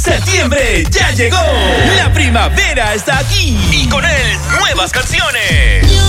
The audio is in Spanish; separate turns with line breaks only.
Septiembre ya llegó. La primavera está aquí. Y con él, nuevas canciones.